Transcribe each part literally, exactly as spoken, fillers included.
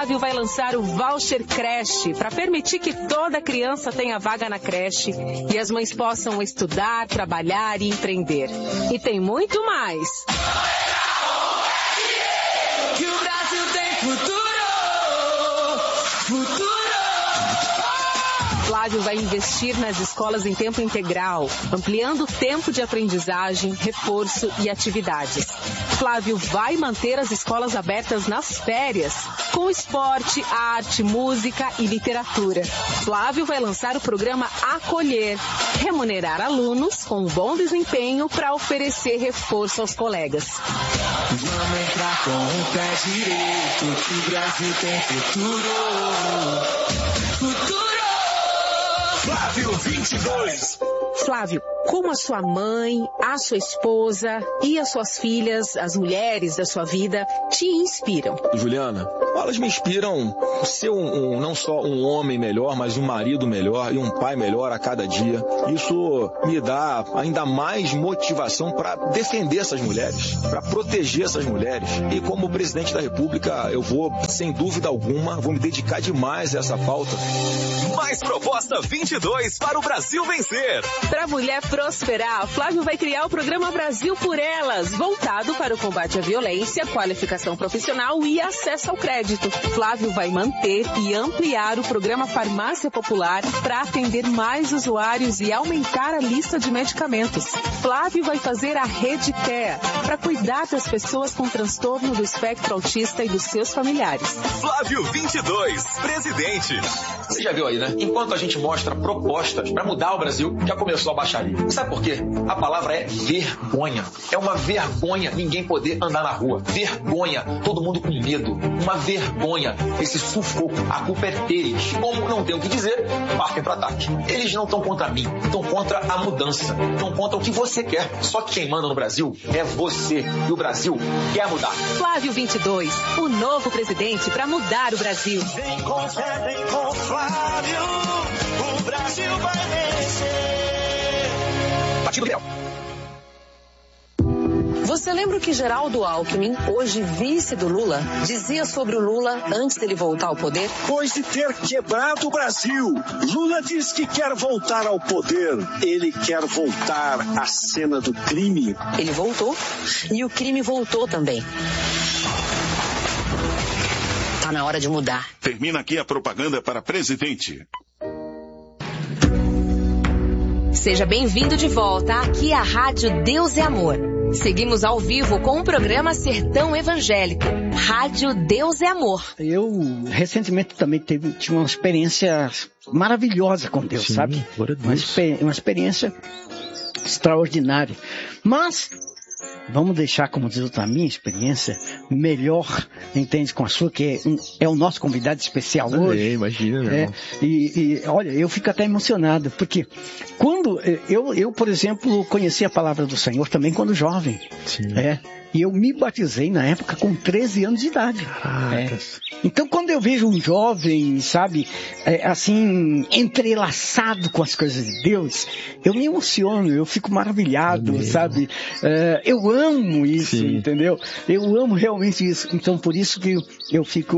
Flávio vai lançar o Voucher Creche para permitir que toda criança tenha vaga na creche e as mães possam estudar, trabalhar e empreender. E tem muito mais. Que o Brasil tem futuro! Futuro! Flávio vai investir nas escolas em tempo integral, ampliando o tempo de aprendizagem, reforço e atividades. Flávio vai manter as escolas abertas nas férias, com esporte, arte, música e literatura. Flávio vai lançar o programa Acolher, remunerar alunos com um bom desempenho para oferecer reforço aos colegas. Vamos entrar com o pé direito, que o Brasil tem futuro. Futuro! Flávio vinte e dois. Flávio, como a sua mãe, a sua esposa e as suas filhas, as mulheres da sua vida, te inspiram? Juliana, elas me inspiram a ser um, um, não só um homem melhor, mas um marido melhor e um pai melhor a cada dia. Isso me dá ainda mais motivação para defender essas mulheres, para proteger essas mulheres. E como presidente da República, eu vou, sem dúvida alguma, vou me dedicar demais a essa pauta. Mais Proposta vinte e dois para o Brasil vencer. Para a mulher prosperar, Flávio vai criar o programa Brasil por Elas, voltado para o combate à violência, qualificação profissional e acesso ao crédito. Flávio vai manter e ampliar o programa Farmácia Popular para atender mais usuários e aumentar a lista de medicamentos. Flávio vai fazer a Rede T E A para cuidar das pessoas com transtorno do espectro autista e dos seus familiares. Flávio vinte e dois, presidente. Você já viu aí, né? Enquanto a gente mostra propostas para mudar o Brasil, já começou a baixaria. Sabe por quê? A palavra é vergonha. É uma vergonha ninguém poder andar na rua. Vergonha. Todo mundo com medo. Uma vergonha. Esse sufoco. A culpa é deles. Como não tem o que dizer, partem para ataque. Eles não estão contra mim. Estão contra a mudança. Estão contra o que você quer. Só que quem manda no Brasil é você. E o Brasil quer mudar. Flávio vinte e dois, o novo presidente para mudar o Brasil. Vem com fé, vem com Flávio. O Brasil vai vencer. Partido Liberal. Você lembra o que Geraldo Alckmin, hoje vice do Lula, dizia sobre o Lula antes dele voltar ao poder? Depois de ter quebrado o Brasil, Lula diz que quer voltar ao poder. Ele quer voltar à cena do crime. Ele voltou e o crime voltou também. Tá na hora de mudar. Termina aqui a propaganda para presidente. Seja bem-vindo de volta aqui à Rádio Deus é Amor. Seguimos ao vivo com o programa Sertão Evangélico. Rádio Deus é Amor. Eu, recentemente, também teve, tive uma experiência maravilhosa com Deus, Sim, sabe? Uma, uma experiência extraordinária. Mas vamos deixar, como diz a minha experiência, melhor, entende, com a sua, que é, um, é o nosso convidado especial hoje. É, imagina, meu é, irmão. E, e, olha, eu fico até emocionado, porque quando, eu, eu, por exemplo, conheci a palavra do Senhor também quando jovem. Sim. É, e eu me batizei na época com treze anos de idade. É. Então, quando eu vejo um jovem, sabe, é, assim, entrelaçado com as coisas de Deus, eu me emociono, eu fico maravilhado, Amém. sabe? É, eu amo isso, Sim. entendeu? Eu amo realmente isso. Então, por isso que eu fico,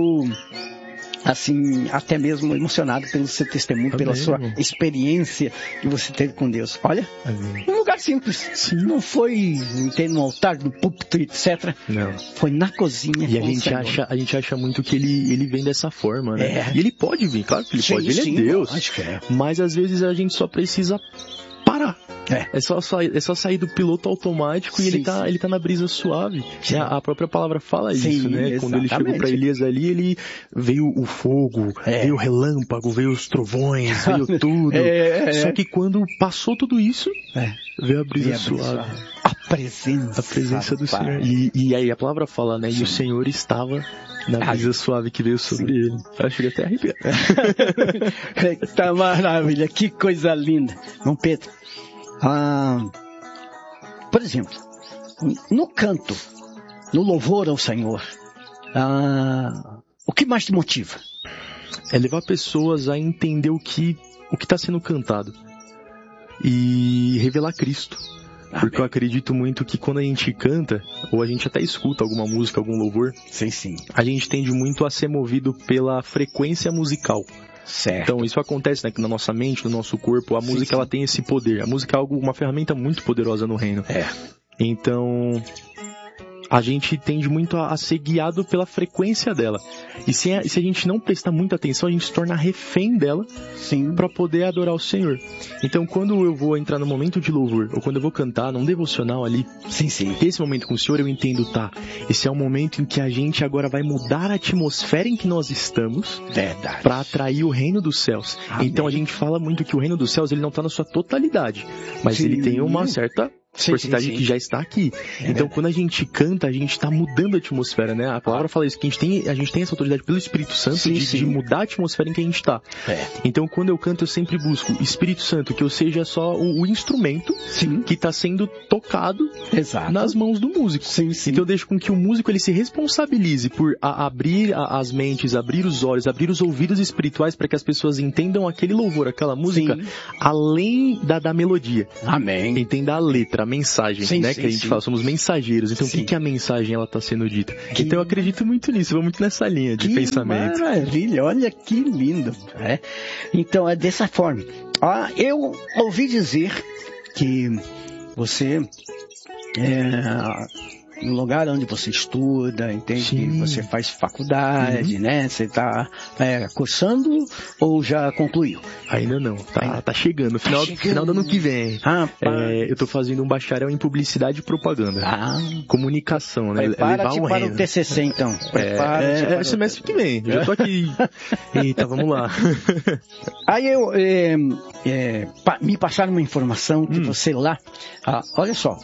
assim, até mesmo emocionado pelo seu testemunho, Amém. pela sua experiência que você teve com Deus. Olha, Amém. um lugar simples. Sim. Não foi, entende, no altar, no púlpito, etcétera. Não. Foi na cozinha. E a gente, acha, a gente acha muito que ele, ele vem dessa forma, né? É. E ele pode vir, claro que ele sim, pode. Ele sim, é Deus. Acho que é. Mas às vezes a gente só precisa parar. É. É, só, é só sair do piloto automático sim, e ele tá, sim. ele tá na brisa suave. É, a própria palavra fala sim, isso, né? Exatamente. Quando ele chegou pra Elias ali, ele veio o fogo, é. veio o relâmpago, veio os trovões, veio tudo. É, é, só que quando passou tudo isso, é. veio a brisa, a brisa suave. A presença. A presença do Senhor. E, e aí a palavra fala, né? Sim. E o Senhor estava na brisa suave que veio sobre sim. ele. Eu chego até a arrepiar. Tá maravilha, que coisa linda. Não, Pedro. Ah, por exemplo, no canto, no louvor ao Senhor, ah, o que mais te motiva? É levar pessoas a entender o que o que está sendo cantado e revelar Cristo. Porque eu acredito muito que quando a gente canta, ou a gente até escuta alguma música, algum louvor, sim, sim. a gente tende muito a ser movido pela frequência musical. Certo. Então isso acontece, né, na nossa mente, no nosso corpo. A sim, música sim. ela tem esse poder. A música é algo, uma ferramenta muito poderosa no reino. É. Então a gente tende muito a, a ser guiado pela frequência dela. E se a, se a gente não prestar muita atenção, a gente se torna refém dela para poder adorar o Senhor. Então, quando eu vou entrar no momento de louvor, ou quando eu vou cantar num devocional ali, sim, sim. ter esse momento com o Senhor, eu entendo, tá, esse é o momento em que a gente agora vai mudar a atmosfera em que nós estamos para atrair o reino dos céus. Amém. Então, a gente fala muito que o reino dos céus ele não está na sua totalidade, mas sim. ele tem uma certa... Sim, porcentagem sim, sim. que já está aqui. É. Então, quando a gente canta, a gente está mudando a atmosfera, né? A palavra fala isso, que a gente tem, a gente tem essa autoridade pelo Espírito Santo sim, de, sim. de mudar a atmosfera em que a gente está. É. Então, quando eu canto, eu sempre busco Espírito Santo, que eu seja só o, o instrumento sim. que está sendo tocado Exato. nas mãos do músico. Sim, sim. Então, eu deixo com que o músico ele se responsabilize por a, abrir a, as mentes, abrir os olhos, abrir os ouvidos espirituais para que as pessoas entendam aquele louvor, aquela música, sim. além da, da melodia. Amém. Entenda a letra, a mensagem, sim, né? Sim, que a gente sim. fala, somos mensageiros. Então, sim. o que, que a mensagem ela está sendo dita? Que... Então, eu acredito muito nisso, eu vou muito nessa linha de que pensamento. Maravilha, olha que lindo. Né? Então, é dessa forma. Ah, eu ouvi dizer que você, é, no lugar onde você estuda, entende? Sim. Que você faz faculdade, uhum. né? Você está é, cursando ou já concluiu? Ainda não, tá, tá chegando, final, tá chegando. Final do ano que vem. Ah, é, eu estou fazendo um bacharel em publicidade e propaganda. Ah. Comunicação, né? Prepara-te um para reino. o T C C, então. Prepara-te é, é, é semestre que vem, eu já tô aqui. Eita, vamos lá. Aí eu, é, é, pa, me passaram uma informação que hum. você lá, ah, olha só,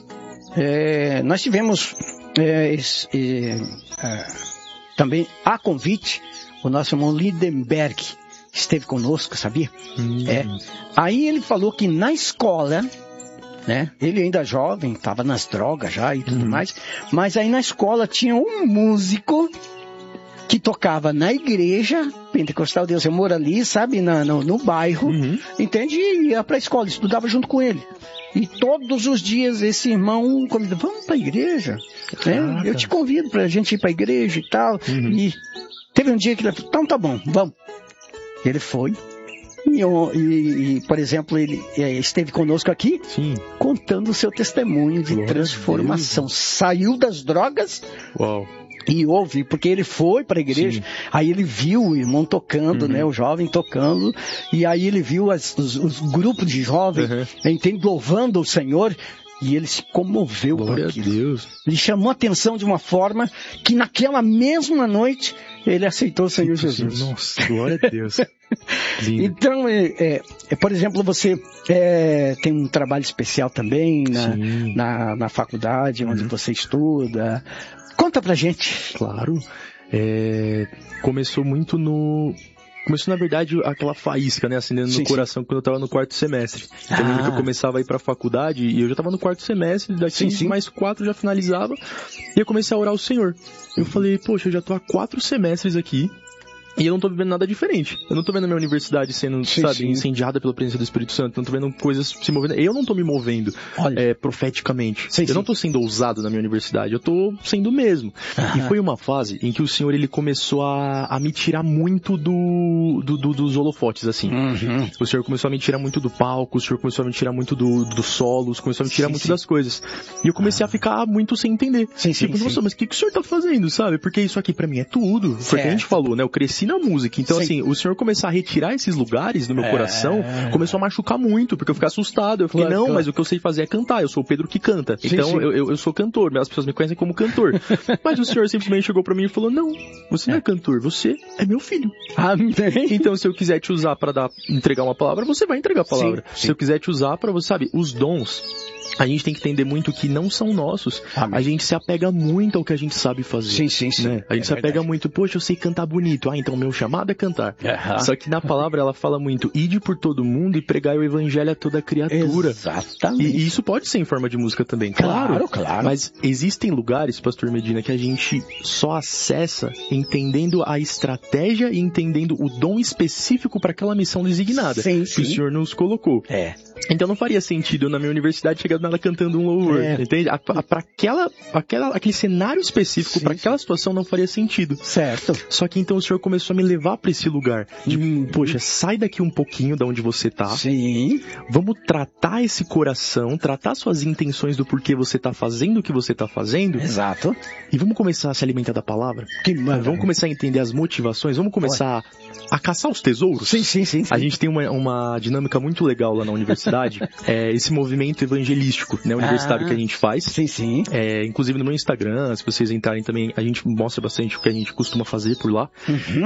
É, nós tivemos é, esse, é, é, também a convite, o nosso irmão Lindenberg esteve conosco, sabia? Hum. É. Aí ele falou que na escola, né, ele ainda jovem, estava nas drogas já e tudo hum. mais, mas aí na escola tinha um músico que tocava na igreja Pentecostal Deus Amor ali, sabe, na, no, no bairro, uhum. entende? E ia para a escola, estudava junto com ele. E todos os dias esse irmão convida, vamos para a igreja, né? Eu te convido para a gente ir para a igreja e tal. Uhum. E teve um dia que ele falou, então tá bom, vamos. Ele foi. E, e, e por exemplo, ele é, esteve conosco aqui, Sim. contando o seu testemunho de Glória transformação. Saiu das drogas. Uau. E ouve, porque ele foi para a igreja, Sim. aí ele viu o irmão tocando, uhum. né, o jovem tocando, e aí ele viu as, os, os grupos de jovens, uhum. entende, louvando o Senhor, e ele se comoveu Glória por aquilo. A Deus. Ele chamou a atenção de uma forma que naquela mesma noite ele aceitou o Senhor Sim, Jesus. Nossa, glória a Deus. Então, é, é, é, por exemplo, você é, tem um trabalho especial também na, na, na faculdade onde uhum. você estuda. Conta pra gente. Claro. É, começou muito no... Começou, na verdade, aquela faísca, né, acendendo sim, no coração sim. quando eu tava no quarto semestre. Então, ah. eu lembro que eu começava a ir pra faculdade e eu já tava no quarto semestre, daqui sim, sim. mais quatro já finalizava. E eu comecei a orar ao Senhor. Eu falei, poxa, eu já tô há quatro semestres aqui. E eu não tô vivendo nada diferente. Eu não tô vendo a minha universidade sendo, sim, sabe, sim. incendiada pela presença do Espírito Santo. Não tô vendo coisas se movendo. Eu não tô me movendo é, profeticamente. Sim, eu sim. não tô sendo ousado na minha universidade. Eu tô sendo o mesmo. Ah. E foi uma fase em que o Senhor, ele começou a, a me tirar muito do, do, do dos holofotes, assim. Uhum. O Senhor começou a me tirar muito do palco. O Senhor começou a me tirar muito do, dos solos. Começou a me tirar sim, muito sim. das coisas. E eu comecei ah. a ficar muito sem entender. Sim, sim, tipo, sim. nossa, mas o que, que o Senhor tá fazendo, sabe? Porque isso aqui pra mim é tudo. Foi o que a gente falou, né? Eu cresci na música. Então, Sim. assim, o Senhor começar a retirar esses lugares do meu é... coração, começou a machucar muito, porque eu fiquei assustado. Eu fiquei, claro, não, claro. Mas o que eu sei fazer é cantar. Eu sou o Pedro que canta. Sim, então, sim. Eu, eu, eu sou cantor. As pessoas me conhecem como cantor. Mas o Senhor simplesmente chegou pra mim e falou, não, você não é cantor, você é meu filho. Amém. Então, se eu quiser te usar pra dar, entregar uma palavra, você vai entregar a palavra. Sim, sim. Se eu quiser te usar pra você, sabe, os dons... A gente tem que entender muito que não são nossos. Amém. A gente se apega muito ao que a gente sabe fazer. Sim, sim, sim. Né? A gente é se apega verdade. muito, poxa, eu sei cantar bonito. Ah, então então meu chamado é cantar. Uhum. Só que na palavra ela fala muito, ide por todo mundo e pregai o evangelho a toda criatura. Exatamente. E, e isso pode ser em forma de música também, claro. Claro, claro. Mas existem lugares, pastor Medina, que a gente só acessa entendendo a estratégia e entendendo o dom específico para aquela missão designada. Sim, que sim. o Senhor nos colocou. É. Então não faria sentido eu na minha universidade chegar do nada cantando um louvor, É. entende? Para aquela, aquela, aquele cenário específico, para aquela situação não faria sentido. Certo. Só que então o Senhor começou a me levar para esse lugar de, Hum. poxa, sai daqui um pouquinho da onde você tá. Sim. Vamos tratar esse coração, tratar suas intenções do porquê você tá fazendo o que você tá fazendo. Exato. E vamos começar a se alimentar da palavra. Que maravilha. Vamos começar a entender as motivações, vamos começar a, a caçar os tesouros. Sim, sim, sim. sim. A gente tem uma, uma dinâmica muito legal lá na universidade, é esse movimento evangelístico, né, universitário Ah, que a gente faz. Sim, sim. É, inclusive no meu Instagram, se vocês entrarem também, a gente mostra bastante o que a gente costuma fazer por lá. Uhum.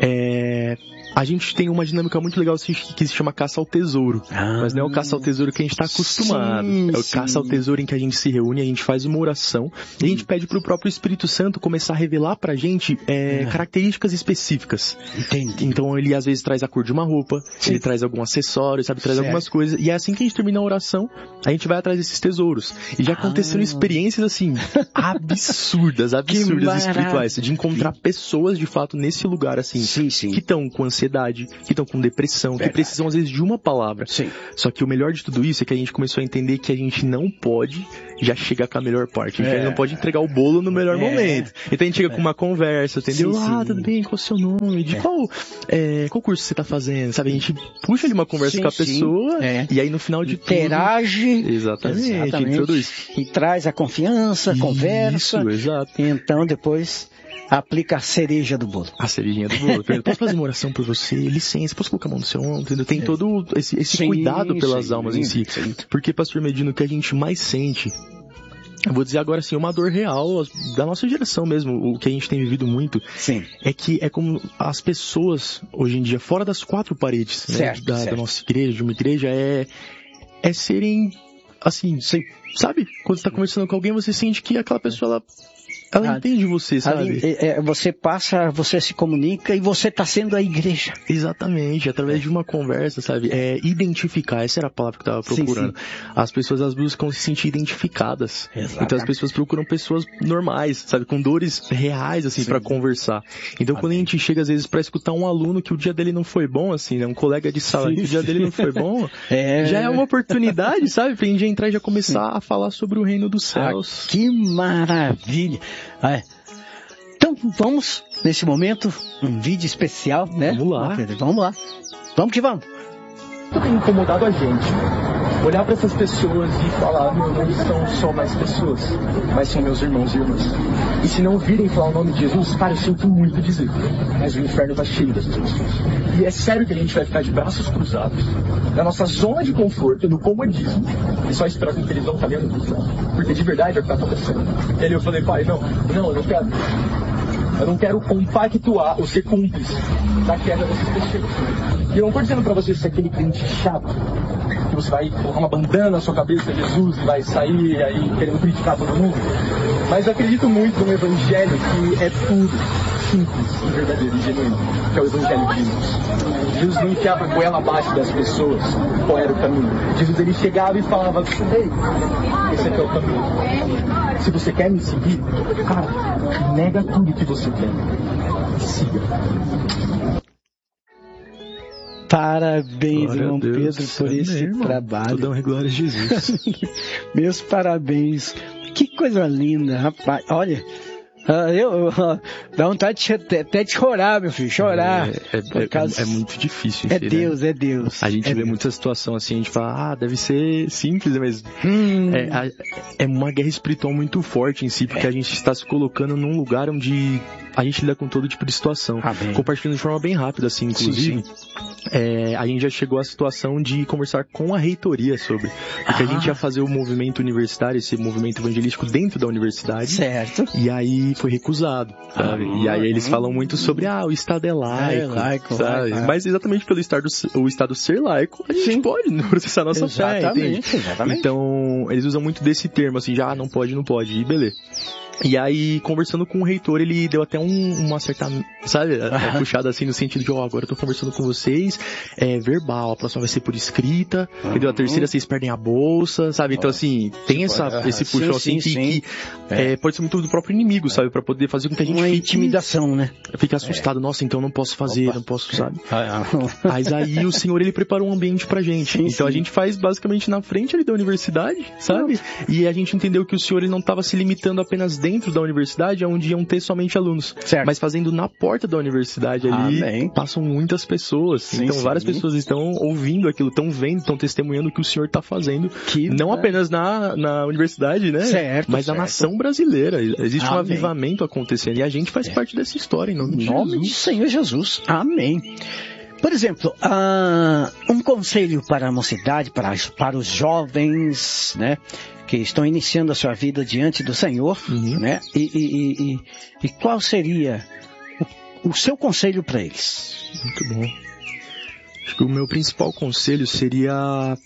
É, a gente tem uma dinâmica muito legal que se chama caça ao tesouro. Ah, mas não é o caça ao tesouro que a gente está acostumado. sim, é o sim. caça ao tesouro em que a gente se reúne, a gente faz uma oração e a gente pede pro próprio Espírito Santo começar a revelar pra gente é, Ah. características específicas. Entendi. Então ele às vezes traz a cor de uma roupa, Sim. ele traz algum acessório, sabe, traz Certo. algumas coisas. E é assim que a gente termina a oração, a gente vai atrás desses tesouros. E já aconteceram Ah. experiências assim, absurdas, absurdas maravilha. espirituais, de encontrar pessoas de fato nesse lugar assim, Sim, sim. que estão com ansiedade, que estão com depressão, Verdade. que precisam às vezes de uma palavra. Sim. Só que o melhor de tudo isso é que a gente começou a entender que a gente não pode já chegar com a melhor parte. A gente É. não pode entregar o bolo no melhor É. momento. Então a gente chega com uma conversa, entendeu? Sim, ah, sim. tudo bem, qual é o seu nome? De É. qual, é, qual curso você tá fazendo? Sabe, a gente puxa ali uma conversa Sim, com a sim. pessoa É. e aí no final de Interage. tudo... Exatamente, Exatamente. introduz. E traz a confiança, conversa. Isso, exato. Então depois aplica a cereja do bolo. A cerejinha do bolo. Primeiro, posso fazer uma oração por você? Licença, posso colocar a mão no seu ombro? Entendeu? Tem todo esse, esse Sim, cuidado pelas sim, almas em si. sim. Porque, pastor Medino, o que a gente mais sente, eu vou dizer agora assim, uma dor real da nossa geração mesmo, o que a gente tem vivido muito, Sim. é que é como as pessoas, hoje em dia, fora das quatro paredes, né, Certo, da, certo. da nossa igreja, de uma igreja, é, é serem, assim, Sim. sabe? Quando você tá conversando com alguém, você sente que aquela pessoa, ela, ela Ah, entende você, sabe? Ali, é, é, você passa, você se comunica e você está sendo a igreja. Exatamente, através de uma conversa, sabe? É identificar, essa era a palavra que eu tava Sim, procurando. As pessoas, elas buscam se sentir identificadas. Exatamente. Então as pessoas procuram pessoas normais, sabe? Com dores reais, assim, Sim. pra conversar. Então quando a gente chega, às vezes, pra escutar um aluno que o dia dele não foi bom, assim, né? Um colega de sala Sim, que o dia sim. dele não foi bom, É. já é uma oportunidade, sabe? Pra gente entrar e já começar a falar sobre o reino dos céus. Ah, que maravilha! Ah, é. Então vamos, nesse momento, um vídeo especial, né? Vamos lá. Vamos lá. Vamos que vamos. Tem incomodado a gente olhar para essas pessoas e falar, meu, não são só mais pessoas, mas são meus irmãos e irmãs. E se não virem falar o nome de Jesus, cara, eu sinto muito dizer, mas o inferno tá cheio dessas pessoas. E é sério que a gente vai ficar de braços cruzados, na nossa zona de conforto, no comodismo, e só esperar com que eles não falem porque de verdade é o que tá acontecendo. E aí eu falei, pai, não, não, eu não quero. Eu não quero compactuar ou ser cúmplice da queda dessas pessoas. E eu não estou dizendo para você ser aquele crente chato, que você vai colocar uma bandana na sua cabeça, Jesus, e vai sair aí querendo criticar todo mundo. Mas eu acredito muito no evangelho que é tudo simples e verdadeiro e genuíno, que é o evangelho de Jesus. Jesus não enfiava a goela abaixo das pessoas qual era o caminho. Jesus, ele chegava e falava, ei, esse aqui é o caminho. Se você quer me seguir, cara, nega tudo que você tem e siga. Parabéns, Glória irmão a Deus, Pedro, por amém, esse irmão. trabalho. Toda honra e glória a Jesus. Meus parabéns. Que coisa linda, rapaz. Olha, ah, eu, ah, dá vontade de, até até de chorar, meu filho, chorar. É, é, Por é, causa- é muito difícil. É entender, Deus, né? é Deus. A gente é vê Deus. muita situação assim, a gente fala, ah, deve ser simples, mas Hum, é, a- é uma guerra espiritual muito forte em si, porque É. a gente está se colocando num lugar onde a gente lida com todo tipo de situação. Amém. Compartilhando de forma bem rápida, assim, inclusive, é, a gente já chegou à situação de conversar com a reitoria sobre, porque a Ah. gente ia fazer o movimento universitário, esse movimento evangelístico dentro da universidade, certo. e aí foi recusado, sabe? Ah. E aí eles falam muito sobre, ah, o Estado é laico, É laico, sabe? laico. Mas exatamente pelo Estado, o Estado ser laico, a gente Sim. pode processar nossa fé, entende? Exatamente, exatamente. Então, eles usam muito desse termo, assim, já ah, não pode, não pode, e beleza. E aí, conversando com o reitor, ele deu até um, uma certa, sabe, uma puxada assim no sentido de, ó, oh, agora eu tô conversando com vocês, é verbal, a próxima vai ser por escrita, uhum. entendeu? A terceira vocês perdem a bolsa, sabe? Então, assim, tem essa, esse puxão sim, assim sim, que, sim. que é. É, pode ser muito do próprio inimigo, sabe? Pra poder fazer com que a gente uma fique... intimidação, né? Fique assustado, é. Nossa, então não posso fazer, Opa. não posso, sabe? Mas aí o Senhor, ele preparou um ambiente pra gente. Sim, então sim. a gente faz basicamente na frente ali da universidade, sabe? E a gente entendeu que o Senhor, ele não estava se limitando apenas dentro da universidade, onde iam ter somente alunos, certo. Mas fazendo na porta da universidade ali, Amém. Passam muitas pessoas, sim, então sim. várias pessoas estão ouvindo aquilo, estão vendo, estão testemunhando o que o Senhor está fazendo, que não é. apenas na, na universidade, né? Certo, mas certo. Na nação brasileira, existe Amém. Um avivamento acontecendo, e a gente faz é. parte dessa história, em nome de nome Jesus. de Senhor Jesus, Amém. Por exemplo, uh, um conselho para a mocidade, para, para os jovens, né? Que estão iniciando a sua vida diante do Senhor, uhum. né? E, e, e, e qual seria o, o seu conselho para eles? Muito bom. Acho que o meu principal conselho seria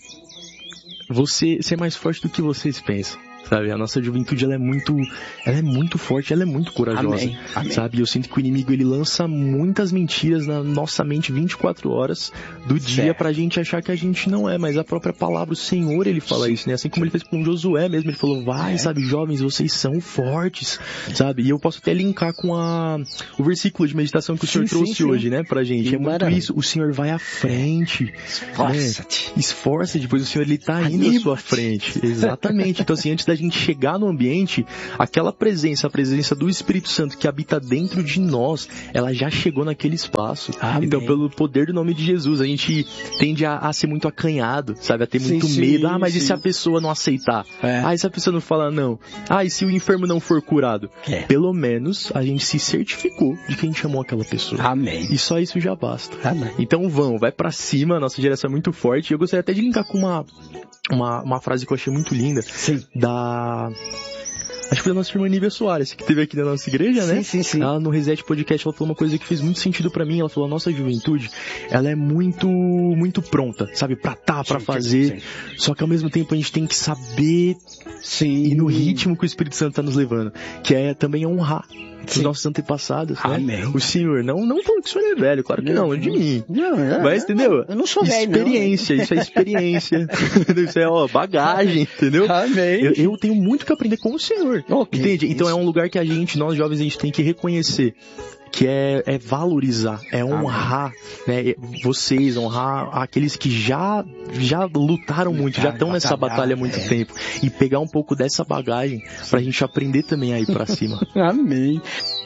você ser mais forte do que vocês pensam. Sabe, a nossa juventude, ela é muito, ela é muito forte, ela é muito corajosa, Amém. Amém. Sabe, eu sinto que o inimigo, ele lança muitas mentiras na nossa mente vinte e quatro horas do dia certo. Pra gente achar que a gente não é, mas a própria palavra, o Senhor, ele fala isso, né, assim como ele fez com Josué mesmo, ele falou, vai, é. sabe, jovens, vocês são fortes, sabe, e eu posso até linkar com a, o versículo de meditação que o sim, Senhor trouxe sim, hoje, sim. né, pra gente, que é muito maravilha. Isso, o Senhor vai à frente, esforça-te, né? Esforça, depois o Senhor, ele tá indo à sua frente, exatamente, então assim, antes da gente chegar no ambiente, aquela presença, a presença do Espírito Santo que habita dentro de nós, ela já chegou naquele espaço. Amém. Então, pelo poder do nome de Jesus, a gente tende a, a ser muito acanhado, sabe? A ter muito sim, medo. Sim, ah, mas sim. e se a pessoa não aceitar? É. Ah, e se a pessoa não falar não? Ah, e se o enfermo não for curado? É. Pelo menos a gente se certificou de que a gente amou aquela pessoa. Amém. E só isso já basta. Amém. Então vão, vai pra cima, a nossa geração é muito forte. E eu gostaria até de linkar com uma Uma, uma frase que eu achei muito linda, sim. da... acho que foi da nossa irmã Nívia Soares, que teve aqui na nossa igreja, né? Sim, sim, sim. Ela no Reset Podcast, ela falou uma coisa que fez muito sentido pra mim, ela falou, a nossa juventude, ela é muito, muito pronta, sabe? Pra tá, pra sim, fazer, sim, sim. Só que ao mesmo tempo a gente tem que saber sim. ir no ritmo que o Espírito Santo tá nos levando, que é também honrar os sim. nossos antepassados, né? O Senhor, não, não falando que o Senhor é velho, claro que não, não de mim. Não, não, mas, entendeu? Eu não sou velho, experiência, não. Isso é experiência. Isso é, ó, bagagem, entendeu? Amém. Eu, eu tenho muito que aprender com o Senhor. Okay, entende? Então isso. É um lugar que a gente, nós jovens, a gente tem que reconhecer. Que é, é valorizar, é honrar, né, vocês, honrar aqueles que já, já lutaram muito, já estão nessa batalha há muito é. tempo. E pegar um pouco dessa bagagem pra gente aprender também a ir pra cima. Amém.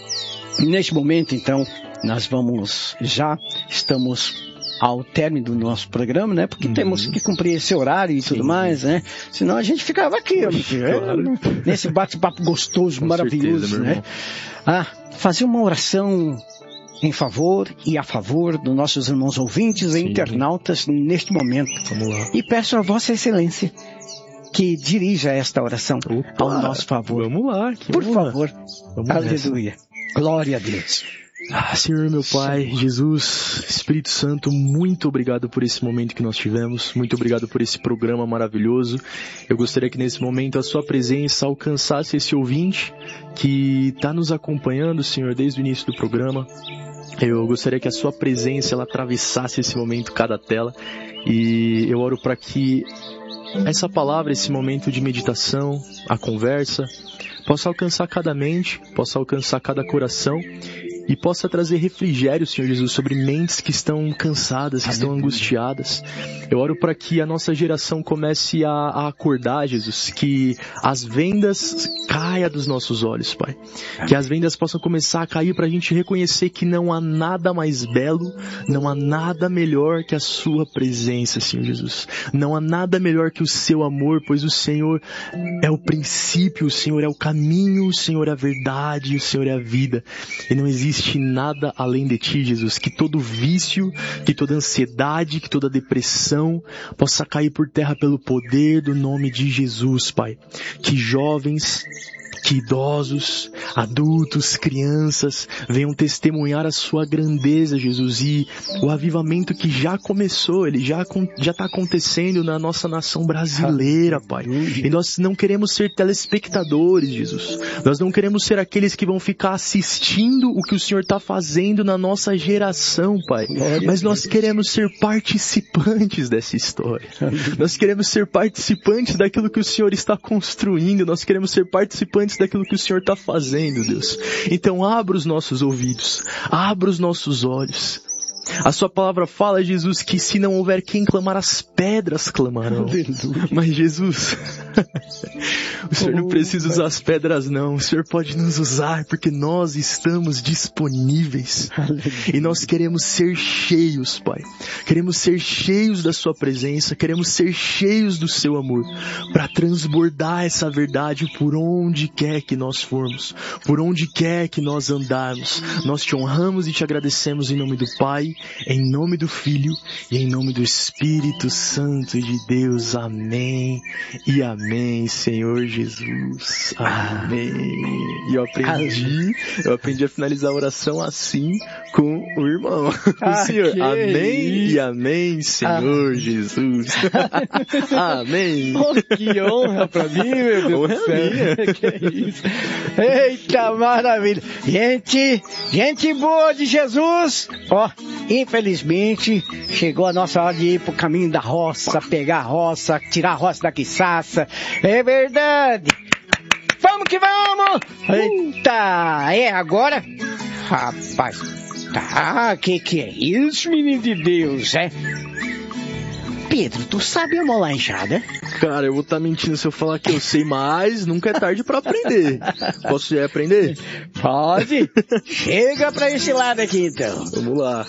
Neste momento, então, nós vamos, já estamos ao término do nosso programa, né? Porque uhum. temos que cumprir esse horário e sim, tudo mais, né? Senão a gente ficava aqui, Oxe, claro. Nesse bate-papo gostoso, com maravilhoso, certeza, né? Ah, fazer uma oração em favor e a favor dos nossos irmãos ouvintes sim. e internautas neste momento. Vamos lá. E peço a Vossa Excelência que dirija esta oração Opa, ao nosso favor. Vamos lá. Por vamos favor. Lá. Vamos Aleluia. Nessa. Glória a Deus. Ah, Senhor, meu Pai, Jesus, Espírito Santo, muito obrigado por esse momento que nós tivemos, muito obrigado por esse programa maravilhoso. Eu gostaria que nesse momento a sua presença alcançasse esse ouvinte que está nos acompanhando, Senhor, desde o início do programa. Eu gostaria que a sua presença, ela atravessasse esse momento, cada tela, e eu oro para que essa palavra, esse momento de meditação, a conversa, possa alcançar cada mente, possa alcançar cada coração, e possa trazer refrigério, Senhor Jesus, sobre mentes que estão cansadas, que Amém. Estão angustiadas. Eu oro para que a nossa geração comece a, a acordar, Jesus, que as vendas caiam dos nossos olhos, Pai. Amém. Que as vendas possam começar a cair para a gente reconhecer que não há nada mais belo, não há nada melhor que a sua presença, Senhor Jesus. Não há nada melhor que o seu amor, pois o Senhor é o princípio, o Senhor é o caminho, o Senhor é a verdade, o Senhor é a vida. E não existe nada além de ti, Jesus, que todo vício, que toda ansiedade, que toda depressão possa cair por terra pelo poder do nome de Jesus, Pai. Que jovens que idosos, adultos, crianças venham testemunhar a sua grandeza, Jesus, e o avivamento que já começou, ele já já está acontecendo na nossa nação brasileira, Pai. E nós não queremos ser telespectadores, Jesus. Nós não queremos ser aqueles que vão ficar assistindo o que o Senhor está fazendo na nossa geração, Pai. Mas nós queremos ser participantes dessa história. Nós queremos ser participantes daquilo que o Senhor está construindo. Nós queremos ser participantes daquilo que o Senhor está fazendo, Deus. Então abra os nossos ouvidos, abra os nossos olhos. A sua palavra fala, Jesus, que se não houver quem clamar, as pedras clamarão. Aleluia. Mas Jesus, o Senhor não precisa usar as pedras não, o Senhor pode nos usar porque nós estamos disponíveis. Aleluia. E nós queremos ser cheios, Pai. Queremos ser cheios da sua presença, queremos ser cheios do seu amor, para transbordar essa verdade por onde quer que nós formos, por onde quer que nós andarmos. Nós te honramos e te agradecemos em nome do Pai, em nome do Filho e em nome do Espírito Santo de Deus. Amém e amém, Senhor Jesus. Amém. E eu aprendi, eu aprendi a finalizar a oração assim com o irmão. Ah, o Senhor. Amém isso. e amém, Senhor ah. Jesus. Amém. Oh, que honra pra mim, meu Deus honra do céu. Minha. Que é isso? Eita, maravilha. Gente, gente boa de Jesus. Ó, infelizmente, chegou a nossa hora de ir pro caminho da roça, pegar a roça, tirar a roça da quiçaça. É verdade. Vamos que vamos! Eita, é agora? Rapaz, tá, que que é isso, menino de Deus, é? Pedro, tu sabe amolar enxada? Cara, eu vou estar tá mentindo se eu falar que eu sei, mas nunca é tarde pra aprender. Posso já aprender? Pode. Chega pra esse lado aqui, então. Vamos lá.